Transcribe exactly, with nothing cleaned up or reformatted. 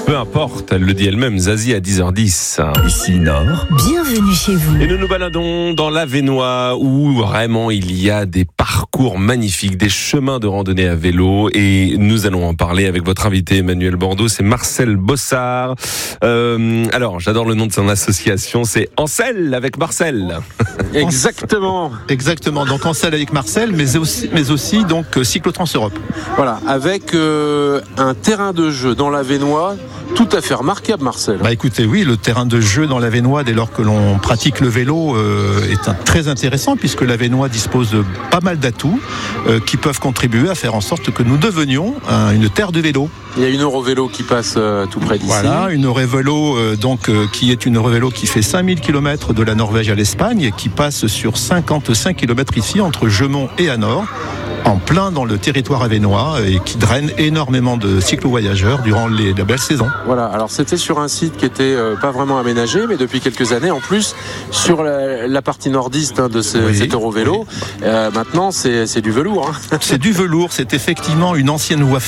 peu importe, elle le dit elle-même, Zazie à dix heures dix. Ici Nord. Bienvenue chez vous. Et nous nous baladons dans l'Avesnois où vraiment il y a des parcours magnifiques, des chemins de randonnée à vélo, et nous allons en parler avec votre invité Emmanuel Bordeaux, c'est Marcel Bossard. Euh, alors, j'adore le nom de son association, c'est Ancel avec Marcel. Exactement. Exactement. Donc Ancel avec Marcel, mais aussi, mais aussi donc Cyclotrans Europe. Voilà, avec euh, un terrain de jeu dans l'Avesnois tout à fait remarquable, Marcel. Bah écoutez, oui, le terrain de jeu dans l'Avesnois, dès lors que l'on pratique le vélo, euh, est un, très intéressant puisque l'Avesnois dispose de pas mal d'atouts euh, qui peuvent contribuer à faire en sorte que nous devenions un, une terre de vélo. Il y a une Eurovélo qui passe euh, tout près d'ici. Voilà, une Eurovélo euh, donc euh, qui est une Eurovélo qui fait cinq mille kilomètres de la Norvège à l'Espagne et qui passe sur cinquante-cinq kilomètres ici entre Gemont et Anor, en plein dans le territoire avesnois et qui draine énormément de cyclo-voyageurs durant les, la belle saison. Voilà, alors c'était sur un site qui était euh, pas vraiment aménagé, mais depuis quelques années, en plus, sur la, la partie nordiste hein, de ce, oui, cet Eurovélo, oui. euh, maintenant c'est, c'est du velours. Hein. C'est du velours, c'est effectivement une ancienne voie